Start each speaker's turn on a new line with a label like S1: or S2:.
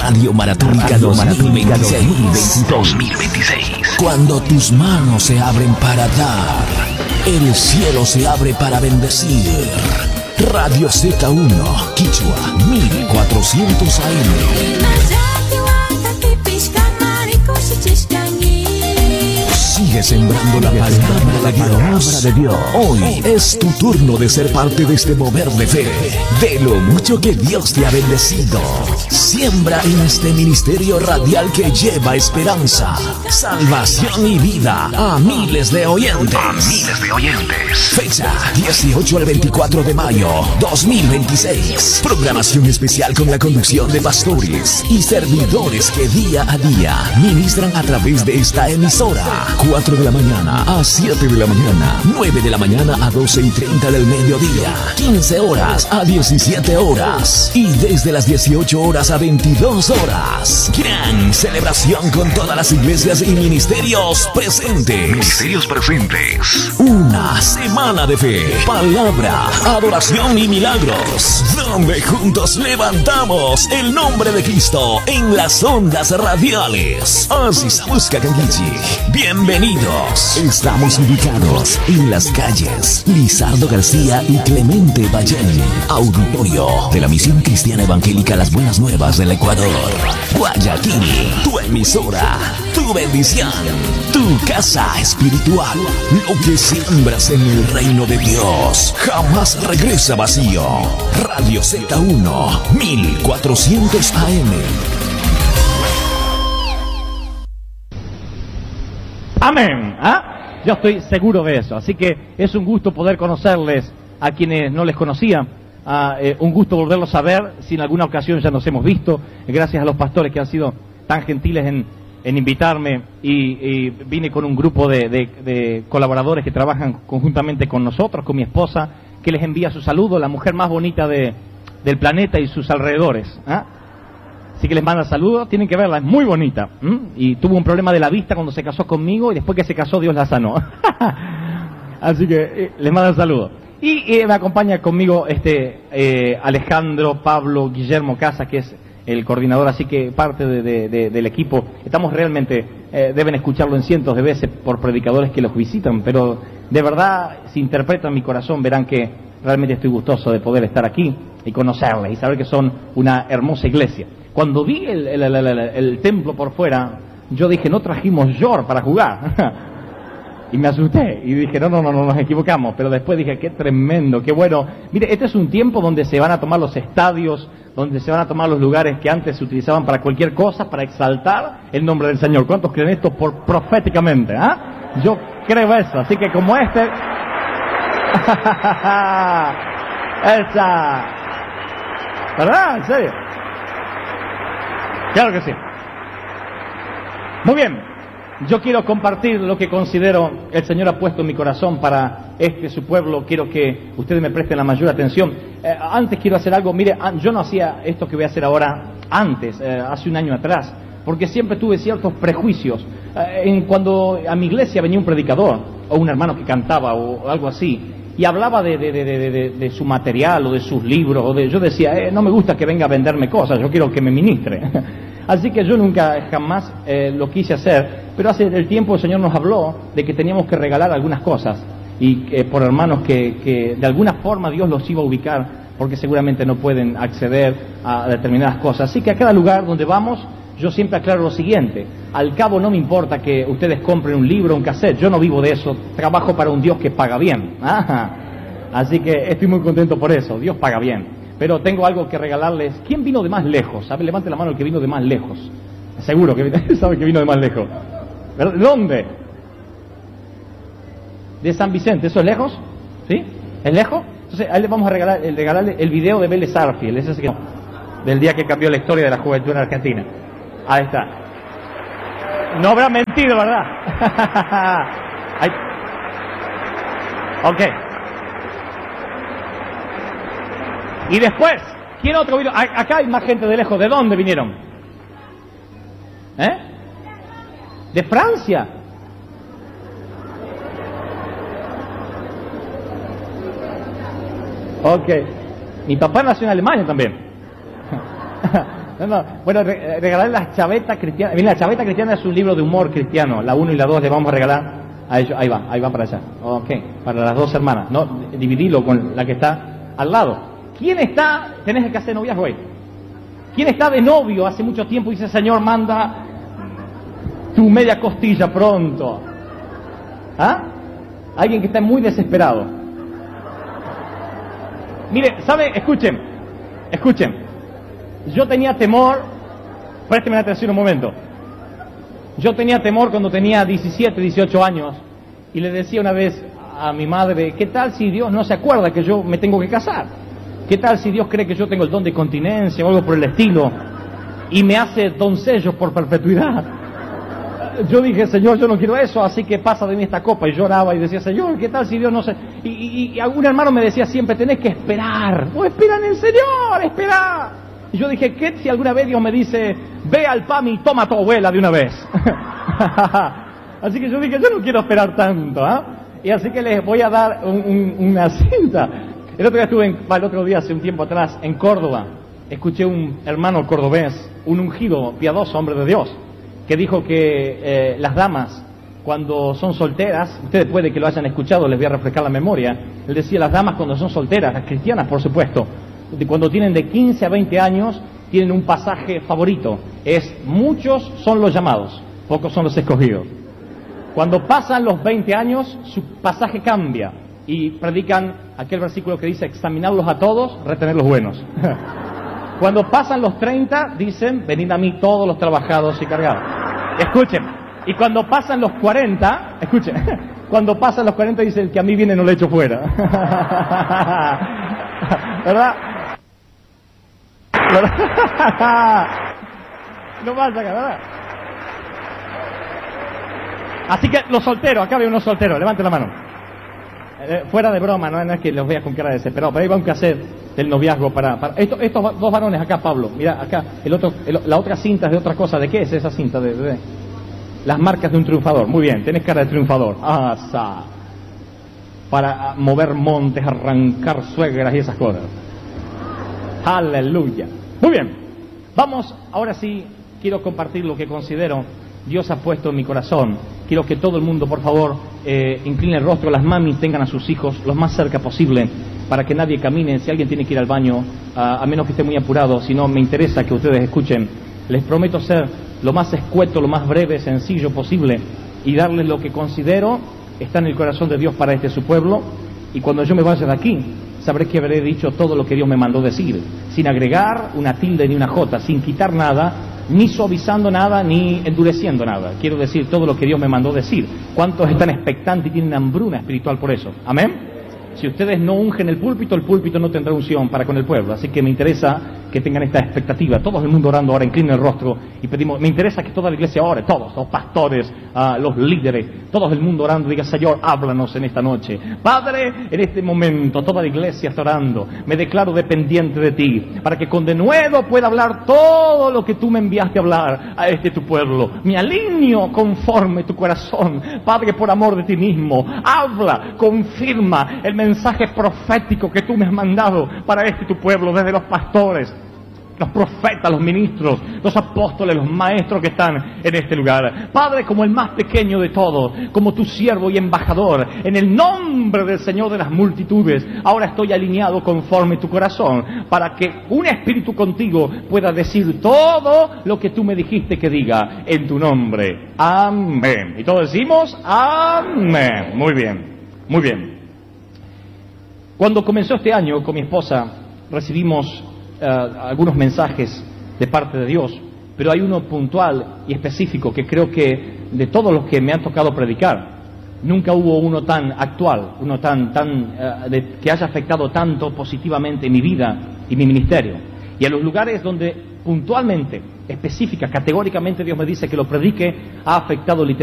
S1: Radio Maratónica 2026. Cuando tus manos se abren para dar, el cielo se abre para bendecir. Radio Z1, Quichua, 1400 AM. Sigue sembrando la palabra de Dios. Hoy es tu turno de ser parte de este mover de fe, de lo mucho que Dios te ha bendecido. Siembra en este ministerio radial que lleva esperanza, salvación y vida a miles de oyentes. Fecha 18 al 24 de mayo 2026. Programación especial con la conducción de pastores y servidores que día a día ministran a través de esta emisora. 4 de la mañana a 7 de la mañana, 9 de la mañana a 12:30 del mediodía, 15 horas a 17 horas y desde las 18 horas a 22 horas. Gran celebración con todas las iglesias y ministerios presentes. Una semana de fe, palabra, adoración y milagros, donde juntos levantamos el nombre de Cristo en las ondas radiales. Así busca Canguichi. Bienvenidos. Estamos ubicados en las calles Lizardo García y Clemente Ballén. Auditorio de la Misión Cristiana Evangélica Las Buenas Nuevas del Ecuador. Guayaquil, tu emisora, tu bendición, tu casa espiritual. Lo que siembras en el reino de Dios jamás regresa vacío. Radio Z1, 1400 AM.
S2: Amén. ¿Ah? Yo estoy seguro de eso. Así que es un gusto poder conocerles a quienes no les conocía. Un gusto volverlos a ver. Si en alguna ocasión ya nos hemos visto. Gracias a los pastores que han sido tan gentiles en invitarme. Y vine con un grupo de colaboradores que trabajan conjuntamente con nosotros, con mi esposa, que les envía su saludo. La mujer más bonita del planeta y sus alrededores. ¿Ah? Así que les manda saludos, tienen que verla, es muy bonita. Y tuvo un problema de la vista cuando se casó conmigo y después que se casó Dios la sanó. Así que les manda saludos. Y me acompaña conmigo Alejandro, Pablo, Guillermo Casa, que es el coordinador, así que parte del equipo. Estamos realmente, deben escucharlo en cientos de veces por predicadores que los visitan, pero de verdad, si interpretan mi corazón, verán que realmente estoy gustoso de poder estar aquí y conocerles y saber que son una hermosa iglesia. Cuando vi el templo por fuera, yo dije, no trajimos Yor para jugar. Y me asusté y dije, no, nos equivocamos. Pero después dije, qué tremendo, qué bueno. Mire, este es un tiempo donde se van a tomar los estadios, donde se van a tomar los lugares que antes se utilizaban para cualquier cosa, para exaltar el nombre del Señor. ¿Cuántos creen esto proféticamente? ¿Ah? Yo creo eso. Así que como esa. ¿Verdad? ¿En serio? Claro que sí. Muy bien. Yo quiero compartir lo que considero el Señor ha puesto en mi corazón para su pueblo. Quiero que ustedes me presten la mayor atención. Antes quiero hacer algo. Mire, yo no hacía esto que voy a hacer ahora antes, hace un año atrás, porque siempre tuve ciertos prejuicios. Cuando a mi iglesia venía un predicador o un hermano que cantaba o algo así y hablaba de su material o de sus libros, yo decía, no me gusta que venga a venderme cosas, yo quiero que me ministre. Así que yo nunca, jamás lo quise hacer, pero hace el tiempo el Señor nos habló de que teníamos que regalar algunas cosas y por hermanos que de alguna forma Dios los iba a ubicar porque seguramente no pueden acceder a determinadas cosas. Así que a cada lugar donde vamos, yo siempre aclaro lo siguiente: al cabo no me importa que ustedes compren un libro, un cassette, yo no vivo de eso, trabajo para un Dios que paga bien. Así que estoy muy contento por eso, Dios paga bien. Pero tengo algo que regalarles. ¿Quién vino de más lejos? ¿Sabe? Levante la mano el que vino de más lejos. Seguro que sabe que vino de más lejos. ¿Dónde? De San Vicente. ¿Eso es lejos? ¿Sí? ¿Es lejos? Entonces, ahí les vamos a regalarle el video de Vélez Sarsfield, ese que, del día que cambió la historia de la juventud en Argentina. Ahí está. No habrá mentido, ¿verdad? Ahí. Ok. Y después, ¿quién otro vino? Acá hay más gente de lejos. ¿De dónde vinieron? ¿De Francia? Ok. Mi papá nació en Alemania también. Bueno, regalar las chavetas cristianas. Mira, la chaveta cristiana es un libro de humor cristiano. La 1 y la 2 le vamos a regalar a ellos. Ahí va para allá. Ok, para las 2 hermanas. No, dividilo con la que está al lado. ¿Quién está? Tenés que hacer noviazgo hoy. ¿Quién está de novio hace mucho tiempo y dice, Señor, manda tu media costilla pronto? ¿Ah? Alguien que está muy desesperado. Mire, ¿sabe? Escuchen. Yo tenía temor, présteme atención un momento. Yo tenía temor cuando tenía 17, 18 años y le decía una vez a mi madre, ¿qué tal si Dios no se acuerda que yo me tengo que casar? ¿Qué tal si Dios cree que yo tengo el don de continencia o algo por el estilo y me hace doncellos por perpetuidad? Yo dije, Señor, yo no quiero eso, así que pasa de mí esta copa. Y lloraba y decía, Señor, ¿qué tal si Dios no se...? Y algún hermano me decía siempre, tenés que esperar. ¡Oh, espera en el Señor, espera! Y yo dije, ¿qué si alguna vez Dios me dice, ve al PAMI y toma a tu abuela de una vez? Así que yo dije, yo no quiero esperar tanto, ¿ah? Y así que les voy a dar una cinta. El otro día, hace un tiempo atrás, en Córdoba, escuché un hermano cordobés, un ungido, piadoso, hombre de Dios, que dijo que las damas, cuando son solteras, ustedes puede que lo hayan escuchado, les voy a refrescar la memoria, él decía, las damas cuando son solteras, las cristianas por supuesto, cuando tienen de 15 a 20 años, tienen un pasaje favorito, es muchos son los llamados, pocos son los escogidos. Cuando pasan los 20 años, su pasaje cambia y predican aquel versículo que dice, examinarlos a todos, retener los buenos. Cuando pasan los 30, dicen, venid a mí todos los trabajados y cargados. Escuchen. Y cuando pasan los 40, escuchen, cuando pasan los 40 dicen, el que a mí viene no le echo fuera. ¿Verdad? No pasa acá, ¿verdad? Así que los solteros, acá veo unos solteros, levanten la mano. Fuera de broma, no es que los veas con cara de desesperado, pero ahí va un cassette del noviazgo para estos dos varones acá, Pablo, mira acá, la otra cinta es de otra cosa. ¿De qué es esa cinta? De las marcas de un triunfador. Muy bien, tenés cara de triunfador. Para mover montes, arrancar suegras y esas cosas. Aleluya. Muy bien, vamos, ahora sí, quiero compartir lo que considero Dios ha puesto en mi corazón. Quiero que todo el mundo, por favor, incline el rostro, las mamis tengan a sus hijos lo más cerca posible, para que nadie camine. Si alguien tiene que ir al baño, a menos que esté muy apurado, si no, me interesa que ustedes escuchen. Les prometo ser lo más escueto, lo más breve, sencillo posible, y darles lo que considero está en el corazón de Dios para este su pueblo, y cuando yo me vaya de aquí, sabré que habré dicho todo lo que Dios me mandó decir, sin agregar una tilde ni una jota, sin quitar nada, ni suavizando nada, ni endureciendo nada. Quiero decir todo lo que Dios me mandó decir. ¿Cuántos están expectantes y tienen hambruna espiritual por eso? ¿Amén? Si ustedes no ungen el púlpito no tendrá unción para con el pueblo. Así que me interesa que tengan esta expectativa. Todo el mundo orando ahora, inclina el rostro y pedimos. Me interesa que toda la iglesia ore, todos, los pastores, los líderes, todo el mundo orando. Diga, Señor, háblanos en esta noche. Padre, en este momento toda la iglesia está orando. Me declaro dependiente de ti, para que con denuedo pueda hablar todo lo que tú me enviaste a hablar a este tu pueblo. Me alineo conforme tu corazón. Padre, por amor de ti mismo, habla, confirma el mensaje profético que tú me has mandado para este tu pueblo, desde los pastores, los profetas, los ministros, los apóstoles, los maestros que están en este lugar. Padre, como el más pequeño de todos, como tu siervo y embajador, en el nombre del Señor de las multitudes, ahora estoy alineado conforme tu corazón, para que un espíritu contigo pueda decir todo lo que tú me dijiste que diga, en tu nombre. Amén. Y todos decimos, amén. Muy bien, muy bien. Cuando comenzó este año con mi esposa, recibimos algunos mensajes de parte de Dios, pero hay uno puntual y específico que creo que de todos los que me han tocado predicar, nunca hubo uno tan actual, uno que haya afectado tanto positivamente mi vida y mi ministerio. Y a los lugares donde puntualmente, específica, categóricamente Dios me dice que lo predique, ha afectado literalmente